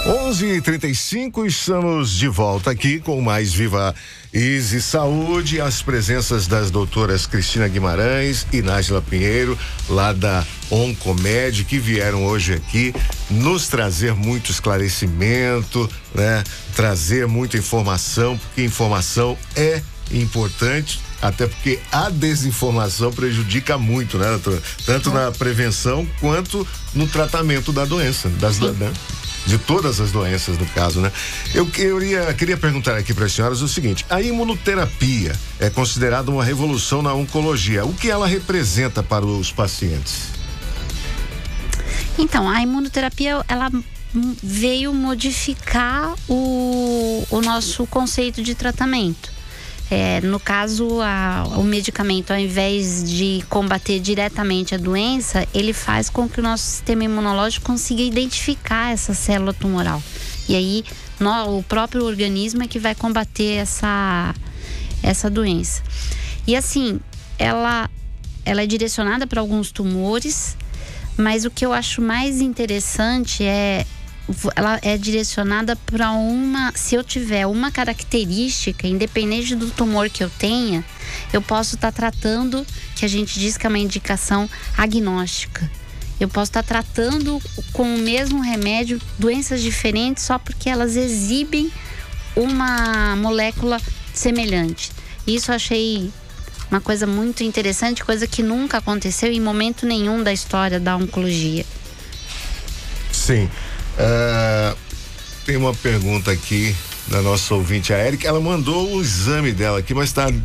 11h35, estamos de volta aqui com mais Viva Easy Saúde, as presenças das doutoras Cristina Guimarães e Nájila Pinheiro, lá da Oncomed, que vieram hoje aqui nos trazer muito esclarecimento, né? Trazer muita informação, porque informação é importante, até porque a desinformação prejudica muito, né, doutora? Tanto na prevenção quanto no tratamento da doença, né? De todas as doenças, no caso, né? Eu queria perguntar aqui para as senhoras o seguinte: a imunoterapia é considerada uma revolução na oncologia. O que ela representa para os pacientes? Então, a imunoterapia, ela veio modificar o nosso conceito de tratamento. No caso, o medicamento, ao invés de combater diretamente a doença, ele faz com que o nosso sistema imunológico consiga identificar essa célula tumoral. E aí, o próprio organismo é que vai combater essa doença. E assim, ela é direcionada para alguns tumores, mas o que eu acho mais interessante ela é direcionada para se eu tiver uma característica, independente do tumor que eu tenha, eu posso estar tratando, que a gente diz que é uma indicação agnóstica. Eu posso estar tratando com o mesmo remédio doenças diferentes só porque elas exibem uma molécula semelhante. Isso eu achei uma coisa muito interessante, coisa que nunca aconteceu em momento nenhum da história da oncologia. Sim. Tem uma pergunta aqui da nossa ouvinte, a Érica. Ela mandou o exame dela aqui, mas tá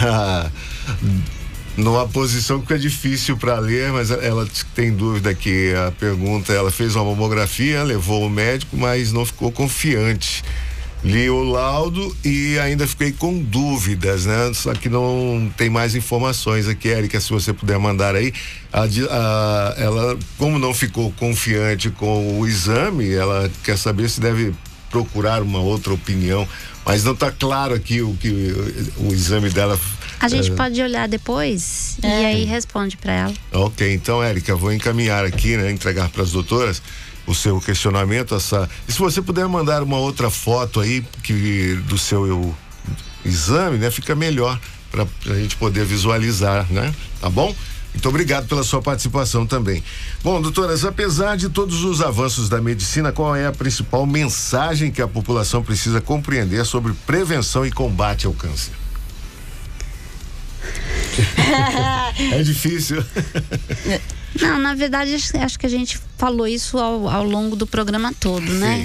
numa posição que é difícil para ler, mas ela tem dúvida aqui. A pergunta, ela fez uma mamografia, levou o médico, mas não ficou confiante. Li o laudo e ainda fiquei com dúvidas, né? Só que não tem mais informações aqui, Érica, se você puder mandar aí. Ela, como não ficou confiante com o exame, ela quer saber se deve procurar uma outra opinião, mas não está claro aqui o exame dela. A gente pode olhar depois e aí responde para ela. Ok, então, Érica, vou encaminhar aqui, né? Entregar para as doutoras o seu questionamento, e se você puder mandar uma outra foto aí do seu exame, né? Fica melhor para a gente poder visualizar, né? Tá bom? Muito obrigado pela sua participação também. Bom, doutoras, apesar de todos os avanços da medicina, qual é a principal mensagem que a população precisa compreender sobre prevenção e combate ao câncer? É difícil. Não, na verdade, acho que a gente falou isso ao longo do programa todo, né?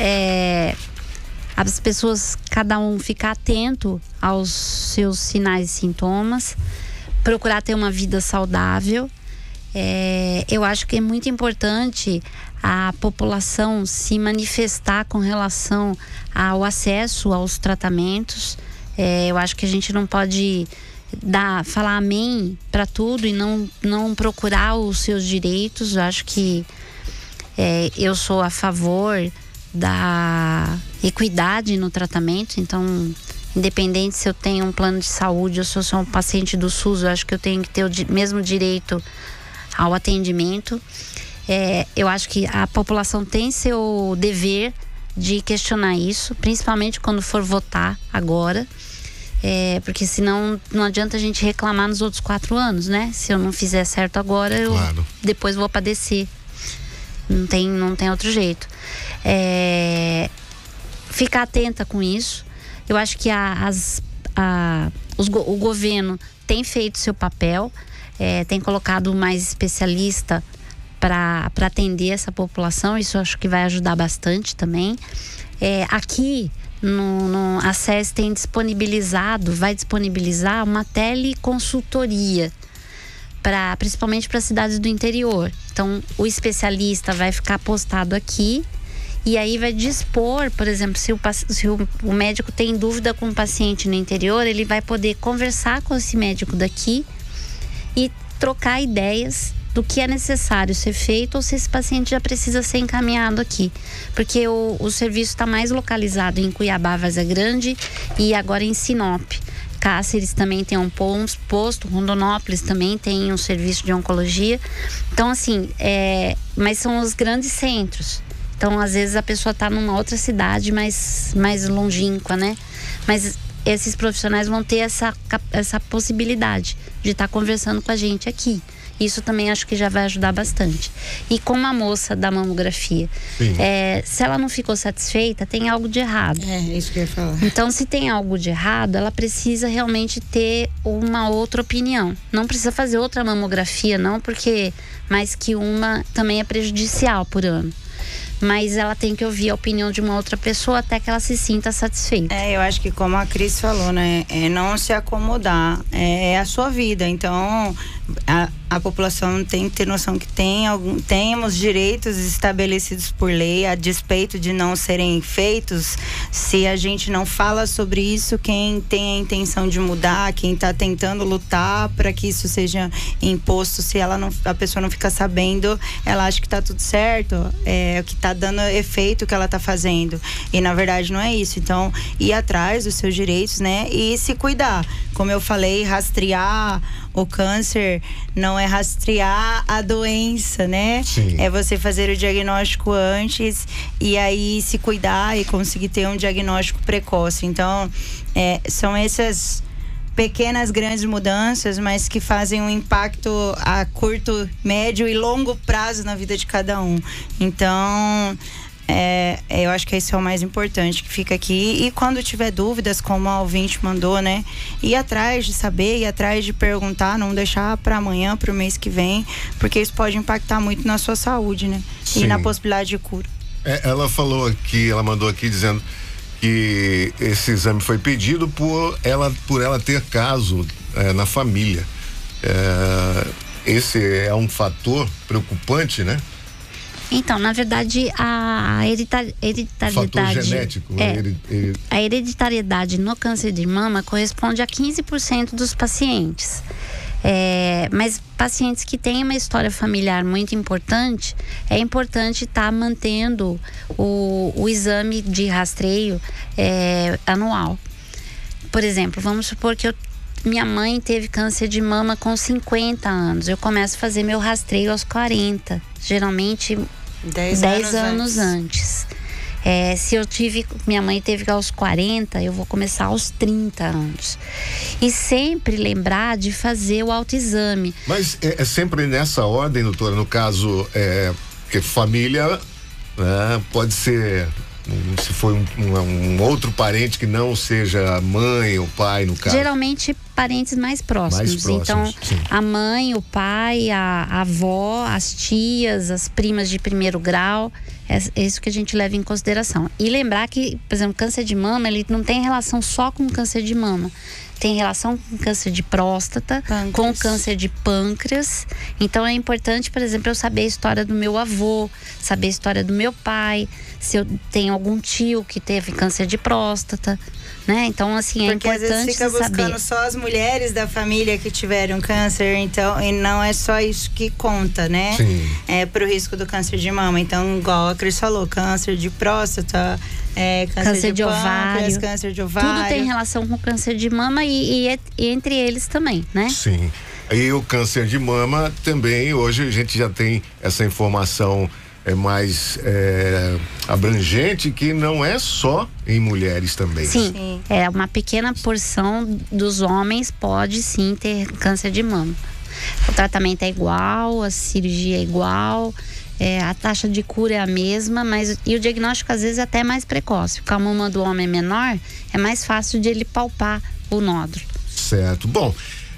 As pessoas, cada um ficar atento aos seus sinais e sintomas, procurar ter uma vida saudável. Eu acho que é muito importante a população se manifestar com relação ao acesso aos tratamentos. Eu acho que a gente não pode falar amém para tudo e não procurar os seus direitos. Eu acho que eu sou a favor da equidade no tratamento. Então, independente se eu tenho um plano de saúde ou se eu sou um paciente do SUS, eu acho que eu tenho que ter o mesmo direito ao atendimento. Eu acho que a população tem seu dever de questionar isso, principalmente quando for votar agora. Porque senão não adianta a gente reclamar nos outros 4 anos, né? Se eu não fizer certo agora, eu depois vou padecer. Não tem outro jeito. Ficar atenta com isso. Eu acho que o governo tem feito seu papel, tem colocado mais especialista para atender essa população. Isso eu acho que vai ajudar bastante também. Aqui a SES vai disponibilizar uma teleconsultoria principalmente para cidades do interior. Então, o especialista vai ficar postado aqui e aí vai dispor, por exemplo, se o médico tem dúvida com o paciente no interior, ele vai poder conversar com esse médico daqui e trocar ideias do que é necessário ser feito ou se esse paciente já precisa ser encaminhado aqui. Porque o serviço está mais localizado em Cuiabá, Várzea Grande e agora em Sinop. Cáceres também tem um posto, Rondonópolis também tem um serviço de oncologia. Então, assim, mas são os grandes centros. Então, às vezes, a pessoa está numa outra cidade mais longínqua, né? Mas esses profissionais vão ter essa possibilidade de estar conversando com a gente aqui. Isso também acho que já vai ajudar bastante. E com a moça da mamografia, se ela não ficou satisfeita, tem algo de errado. É isso que eu ia falar. Então, se tem algo de errado, ela precisa realmente ter uma outra opinião. Não precisa fazer outra mamografia, não, porque mais que uma também é prejudicial por ano. Mas ela tem que ouvir a opinião de uma outra pessoa até que ela se sinta satisfeita. Eu acho que como a Cris falou, né? É não se acomodar. É a sua vida. Então, a população tem que ter noção que temos direitos estabelecidos por lei, a despeito de não serem feitos. Se a gente não fala sobre isso, quem tem a intenção de mudar, quem está tentando lutar para que isso seja imposto, se a pessoa não fica sabendo, ela acha que está tudo certo, que está dando efeito o que ela está fazendo. E na verdade não é isso. Então, ir atrás dos seus direitos, né? E se cuidar. Como eu falei, rastrear o câncer não é rastrear a doença, né? Sim. É você fazer o diagnóstico antes e aí se cuidar e conseguir ter um diagnóstico precoce. Então, são essas pequenas, grandes mudanças, mas que fazem um impacto a curto, médio e longo prazo na vida de cada um. Então, eu acho que esse é o mais importante que fica aqui. E quando tiver dúvidas, como a ouvinte mandou, né? Ir atrás de saber, ir atrás de perguntar, não deixar para amanhã, para o mês que vem, porque isso pode impactar muito na sua saúde, né? Sim. E na possibilidade de cura. Ela falou aqui, ela mandou aqui dizendo que esse exame foi pedido por ela ter caso na família. Esse é um fator preocupante, né? Então, na verdade, a hereditariedade... Fator genético. A hereditariedade no câncer de mama corresponde a 15% dos pacientes. Mas pacientes que têm uma história familiar muito importante, é importante estar mantendo o exame de rastreio anual. Por exemplo, vamos supor que minha mãe teve câncer de mama com 50 anos. Eu começo a fazer meu rastreio aos 40. Geralmente 10 anos antes. Se minha mãe teve aos 40, eu vou começar aos 30 anos. E sempre lembrar de fazer o autoexame. Mas é sempre nessa ordem, doutora? No caso, porque família, né, pode ser... Se for um outro parente que não seja a mãe ou pai, no caso. Geralmente parentes mais próximos. Então, sim. A mãe, o pai, a avó, as tias, as primas de primeiro grau. É isso que a gente leva em consideração. E lembrar que, por exemplo, câncer de mama, ele não tem relação só com câncer de mama. Tem relação com câncer de próstata, com câncer de pâncreas. Então é importante, por exemplo, eu saber a história do meu avô, saber a história do meu pai, se eu tenho algum tio que teve câncer de próstata, né? Então, assim, porque importante às vezes fica buscando só as mulheres da família que tiveram câncer, então, e não é só isso que conta, né? Sim. Pro risco do câncer de mama. Então, igual a Cris falou, câncer de próstata, câncer de ovário, câncer de ovário. Tudo tem relação com câncer de mama e entre eles também, né? Sim. E o câncer de mama também, hoje a gente já tem essa informação mais abrangente, que não é só em mulheres também. Sim. Uma pequena porção dos homens pode sim ter câncer de mama. O tratamento é igual, a cirurgia é igual, a taxa de cura é a mesma, e o diagnóstico às vezes é até mais precoce. Porque a mama do homem é menor, é mais fácil de ele palpar o nódulo. Certo. Bom,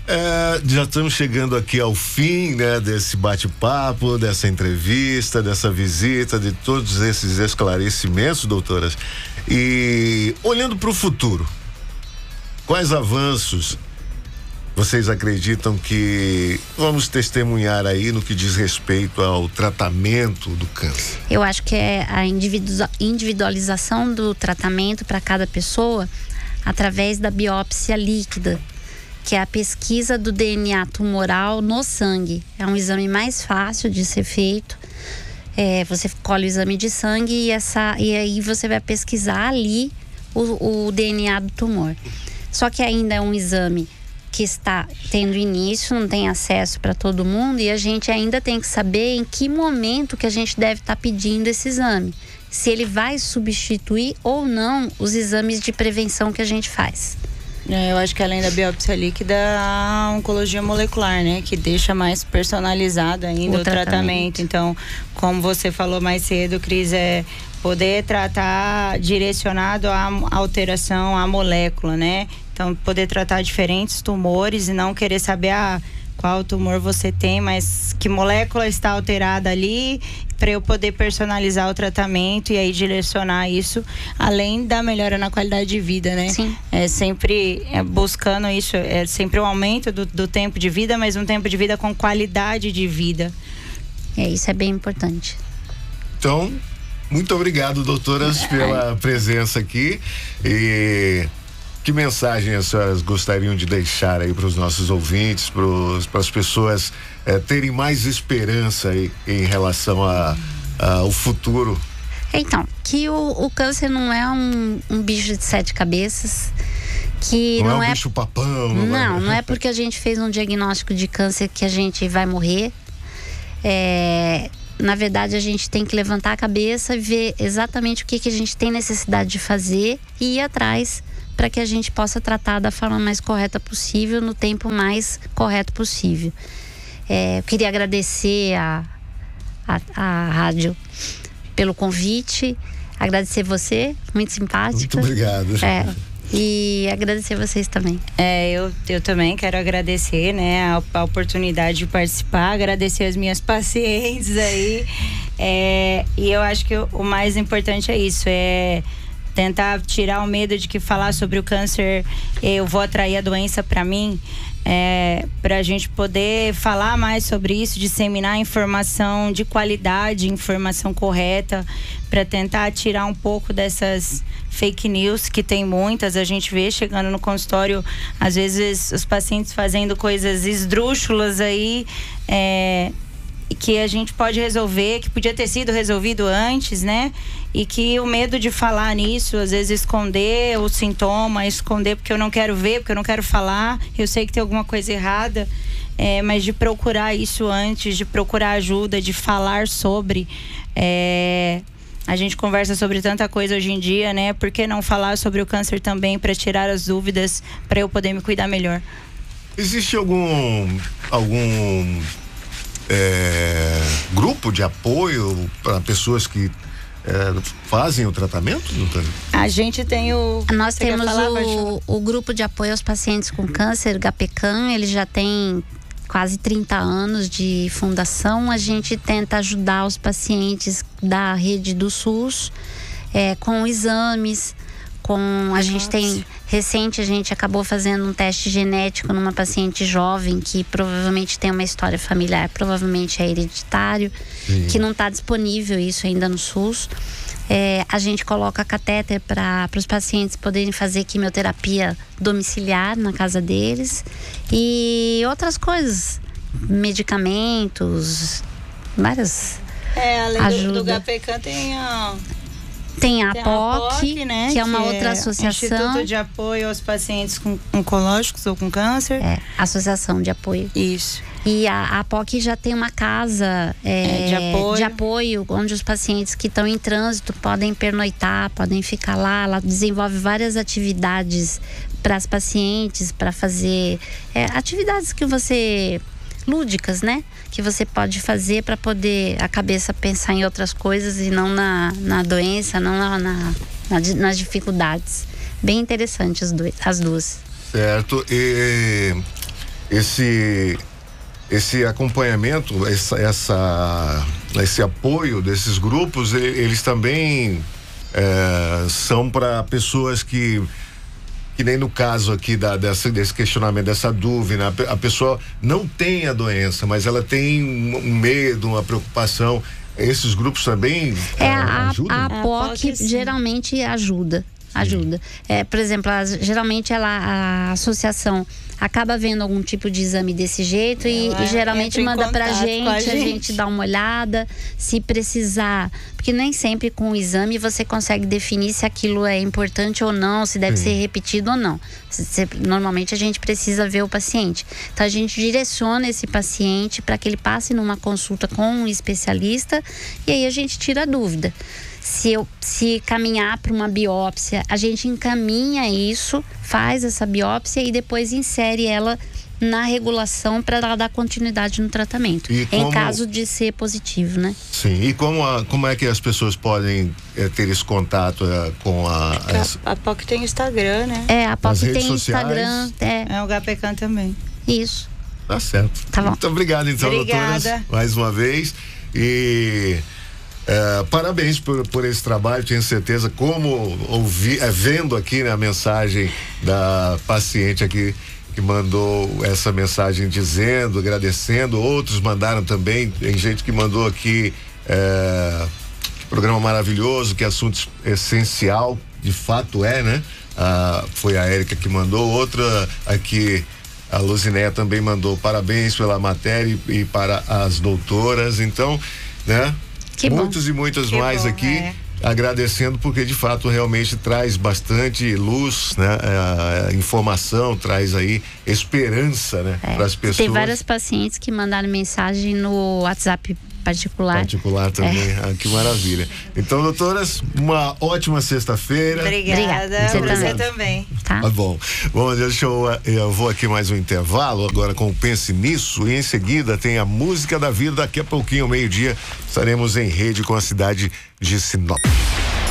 já estamos chegando aqui ao fim, né, desse bate-papo, dessa entrevista, dessa visita, de todos esses esclarecimentos, doutoras. E olhando para o futuro, quais avanços vocês acreditam que vamos testemunhar aí no que diz respeito ao tratamento do câncer? Eu acho que é a individualização do tratamento para cada pessoa através da biópsia líquida, que é a pesquisa do DNA tumoral no sangue. É um exame mais fácil de ser feito. Você colhe o exame de sangue e aí você vai pesquisar ali o DNA do tumor. Só que ainda é um exame que está tendo início, não tem acesso para todo mundo, e a gente ainda tem que saber em que momento que a gente deve estar pedindo esse exame. Se ele vai substituir ou não os exames de prevenção que a gente faz. Eu acho que além da biópsia líquida, a oncologia molecular, né? Que deixa mais personalizado ainda o tratamento. Então, como você falou mais cedo, Cris, é poder tratar direcionado à alteração, à molécula, né? Então, poder tratar diferentes tumores e não querer saber qual tumor você tem, mas que molécula está alterada ali, para eu poder personalizar o tratamento e aí direcionar isso, além da melhora na qualidade de vida, né? Sim. É sempre buscando isso, é sempre o aumento do tempo de vida, mas um tempo de vida com qualidade de vida. Isso é bem importante. Então, muito obrigado, doutoras, pela presença aqui. E que mensagem as senhoras gostariam de deixar aí para os nossos ouvintes, para as pessoas terem mais esperança aí em relação ao futuro? Então, que o câncer não é um bicho de 7 cabeças, que não é um bicho papão. Não é porque a gente fez um diagnóstico de câncer que a gente vai morrer. Na verdade, a gente tem que levantar a cabeça e ver exatamente o que a gente tem necessidade de fazer e ir atrás para que a gente possa tratar da forma mais correta possível, no tempo mais correto possível. Eu queria agradecer a rádio pelo convite, agradecer você, muito simpática. Muito obrigado. E agradecer vocês também. Eu também quero agradecer, né, a oportunidade de participar, agradecer as minhas pacientes aí. E eu acho que o mais importante é isso, tentar tirar o medo de que falar sobre o câncer, eu vou atrair a doença para mim, para a gente poder falar mais sobre isso, disseminar informação de qualidade, informação correta, para tentar tirar um pouco dessas fake news, que tem muitas, a gente vê chegando no consultório, às vezes os pacientes fazendo coisas esdrúxulas aí, que a gente pode resolver, que podia ter sido resolvido antes, né? E que o medo de falar nisso, às vezes esconder o sintoma, esconder porque eu não quero ver, porque eu não quero falar, eu sei que tem alguma coisa errada, mas de procurar isso antes, de procurar ajuda, de falar sobre. A gente conversa sobre tanta coisa hoje em dia, né? Por que não falar sobre o câncer também, para tirar as dúvidas, para eu poder me cuidar melhor? Existe algum grupo de apoio para pessoas que fazem o tratamento, doutora? A gente tem Nós temos o grupo de apoio aos pacientes com câncer, GAPECAM, ele já tem quase 30 anos de fundação. A gente tenta ajudar os pacientes da rede do SUS com exames, a gente tem recente, a gente acabou fazendo um teste genético numa paciente jovem que provavelmente tem uma história familiar, provavelmente é hereditário. Sim. Que não está disponível isso ainda no SUS. A gente coloca catéter para os pacientes poderem fazer quimioterapia domiciliar na casa deles e outras coisas, medicamentos, várias além do GAPECAM tem a APOC, né, que é uma outra associação. Instituto de Apoio aos Pacientes Oncológicos ou com Câncer. Associação de apoio. Isso. E a APOC já tem uma casa de apoio, onde os pacientes que estão em trânsito podem pernoitar, podem ficar lá. Ela desenvolve várias atividades para as pacientes, para fazer atividades lúdicas, né? Que você pode fazer para poder a cabeça pensar em outras coisas e não na doença, não nas dificuldades. Bem interessante as duas. Certo. E esse acompanhamento, esse apoio desses grupos, eles também são para pessoas que nem no caso aqui desse questionamento, dessa dúvida, a pessoa não tem a doença, mas ela tem um medo, uma preocupação. Esses grupos também ajudam? A APOC geralmente ajuda. ajuda. Por exemplo, geralmente a associação acaba vendo algum tipo de exame desse jeito e geralmente manda pra gente, a gente dá uma olhada, se precisar, porque nem sempre com o exame você consegue definir se aquilo é importante ou não, se deve ser repetido ou não. Normalmente a gente precisa ver o paciente. Então a gente direciona esse paciente para que ele passe numa consulta com um especialista e aí a gente tira a dúvida. Se caminhar para uma biópsia, a gente encaminha isso, faz essa biópsia e depois insere ela na regulação para ela dar continuidade no tratamento, em caso de ser positivo, né? Sim, e como é que as pessoas podem ter esse contato com a POC tem Instagram, né? A POC tem Instagram. O HPCAM também. Isso. Tá certo. Tá bom. Muito obrigado, então, doutoras, mais uma vez. E parabéns por esse trabalho. Tenho certeza, como vendo aqui, né, a mensagem da paciente aqui que mandou essa mensagem dizendo, agradecendo, outros mandaram também, tem gente que mandou aqui que programa maravilhoso, que assunto essencial, de fato né? Foi a Érica que mandou, outra aqui, a Luzinéia também mandou parabéns pela matéria e para as doutoras, então, né? Que muitos bom. E muitas que mais bom, aqui, agradecendo, porque de fato realmente traz bastante luz, né? Informação, traz aí esperança, né? Para as pessoas. Tem várias pacientes que mandaram mensagem no WhatsApp particular também. Que maravilha. Então, doutoras, uma ótima sexta-feira. Obrigada. Você também. Tá bom. Bom, eu vou aqui mais um intervalo agora com o Pense Nisso e em seguida tem a Música da Vida. Daqui a pouquinho, ao meio-dia, estaremos em rede com a cidade de Sinop.